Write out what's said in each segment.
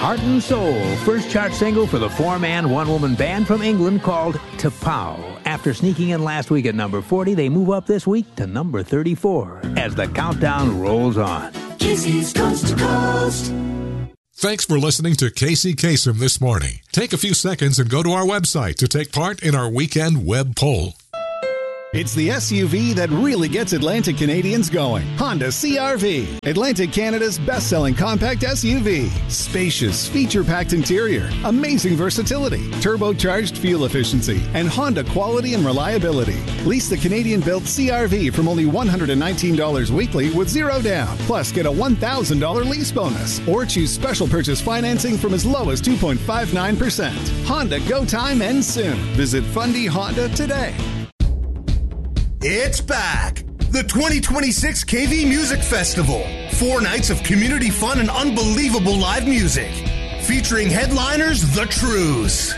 Heart and Soul, first chart single for the four-man, one-woman band from England called T'Pau. After sneaking in last week at number 40, they move up this week to number 34 as the countdown rolls on. Casey's Coast to Coast. Thanks for listening to Casey Kasem this morning. Take a few seconds and go to our website to take part in our weekend web poll. It's the SUV that really gets Atlantic Canadians going. Honda CR-V, Atlantic Canada's best-selling compact SUV. Spacious, feature-packed interior, amazing versatility, turbocharged fuel efficiency, and Honda quality and reliability. Lease the Canadian-built CR-V from only $119 weekly with $0 down. Plus, get a $1,000 lease bonus. Or choose special purchase financing from as low as 2.59%. Honda Go Time ends soon. Visit Fundy Honda today. It's back! The 2026 KV Music Festival. 4 nights of community fun and unbelievable live music. Featuring headliners The Trues.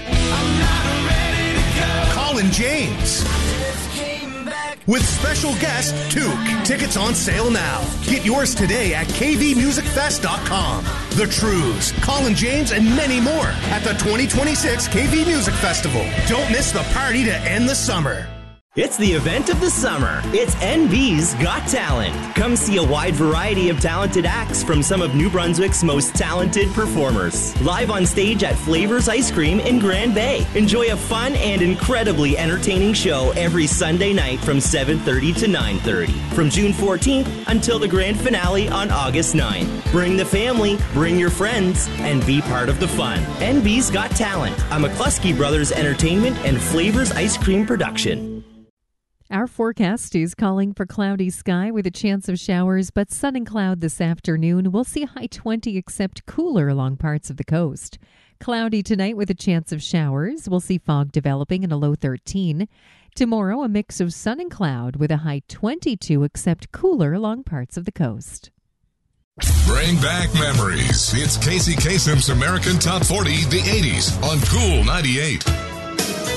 Colin James. With special guest Took. Tickets on sale now. Get yours today at kvmusicfest.com. The Trues, Colin James, and many more at the 2026 KV Music Festival. Don't miss the party to end the summer. It's the event of the summer. It's NB's Got Talent. Come see a wide variety of talented acts from some of New Brunswick's most talented performers. Live on stage at Flavors Ice Cream in Grand Bay. Enjoy a fun and incredibly entertaining show every Sunday night from 7:30 to 9:30. From June 14th until the grand finale on August 9th. Bring the family, bring your friends, and be part of the fun. NB's Got Talent, a McCluskey Brothers Entertainment and Flavors Ice Cream production. Our forecast is calling for cloudy sky with a chance of showers, but sun and cloud this afternoon. We'll see a high 20 except cooler along parts of the coast. Cloudy tonight with a chance of showers. We'll see fog developing and a low 13. Tomorrow, a mix of sun and cloud with a high 22 except cooler along parts of the coast. Bring back memories. It's Casey Kasem's American Top 40, the 80s on Cool 98.